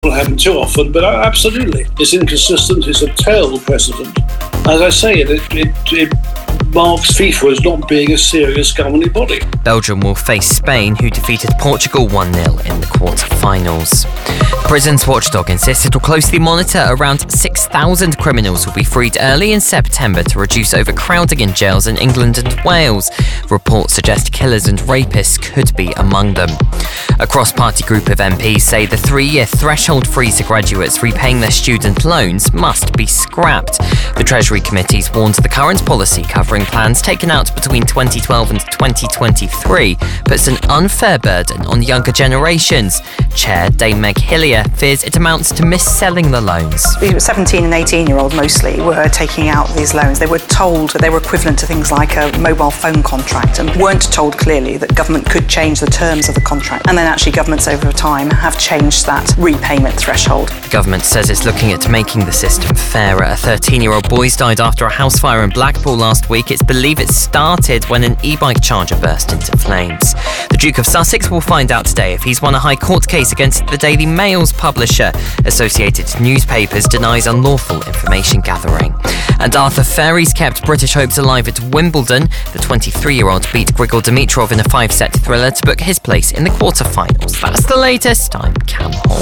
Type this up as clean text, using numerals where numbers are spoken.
Will happen too often, but absolutely, it's inconsistent. It's a terrible precedent. As I say, it marks FIFA as not being a serious governing body. Belgium will face Spain, who defeated Portugal 1-0 in the quarter-finals. The prisons watchdog insists it will closely monitor around 6,000 criminals will be freed early in September to reduce overcrowding in jails in England and Wales. Reports suggest killers and rapists could be among them. A cross-party group of MPs say the 3-year threshold freeze to graduates repaying their student loans must be scrapped. The Treasury Committee's warned the current policy covering plans taken out between 2012 and 2023 puts an unfair burden on younger generations. Chair Dame Meg Hillier fears it amounts to mis-selling the loans. 17 and 18-year-olds mostly were taking out these loans. They were told that they were equivalent to things like a mobile phone contract and weren't told clearly that government could change the terms of the contract. And then actually governments over time have changed that repayment threshold. The government says it's looking at making the system fairer. A 13-year-old boy died after a house fire in Blackpool last week. It's believed it started when an e-bike charger burst into flames. The Duke of Sussex will find out today if he's won a High Court case against the Daily Mail's publisher. Associated Newspapers denies unlawful information gathering. And Arthur Fairies kept British hopes alive at Wimbledon. The 23-year-old beat Grigor Dimitrov in a 5-set thriller to book his place in the quarter-finals. That's the latest. I'm Cam Hall.